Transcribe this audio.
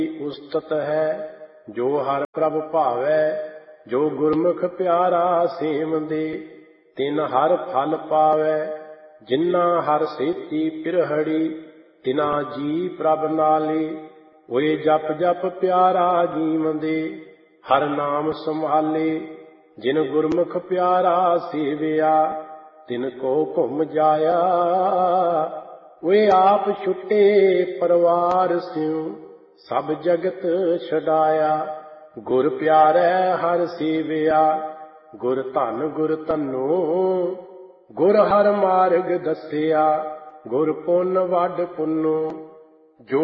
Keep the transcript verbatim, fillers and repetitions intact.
ਉਸਤਤ ਹੈ, ਜੋ ਹਰ ਪ੍ਰਭ ਭਾਵੈ। ਜੋ ਗੁਰਮੁਖ ਪਿਆਰਾ ਸੇਵੰਦੇ, ਤਿਨ ਹਰ ਫਲ ਪਾਵੈ। ਜਿਨਾ ਹਰ ਸੇਤੀ ਪਿਰਹੜੀ, ਤਿਨਾ ਜੀ ਪ੍ਰਭ ਨਾਲੇ। ਓਏ ਜਪ ਜਪ ਪਿਆਰਾ ਜੀਵੰਦੇ, ਹਰ ਨਾਮ ਸੰਭਾਲੇ। ਜਿਨ ਗੁਰਮੁਖ ਪਿਆਰਾ ਸੇਵਿਆ, ਤਿਨ ਕੋ ਘੁੰਮ ਜਾਇਆ। ਓਏ ਆਪ ਛੁੱਟੇ ਪਰਵਾਰ ਸਿਉ, ਸਭ ਜਗਤ ਛਡਾਇਆ। ਗੁਰ ਪਿਆਰੈ ਹਰ ਸੇਵਿਆ, ਗੁਰ ਧਨ ਗੁਰ ਧਨੋ। ਗੁਰ ਹਰ ਮਾਰਗ ਦੱਸਿਆ, ਗੁਰ ਪੁੰਨ ਵੱਡ ਪੁੰਨੋ।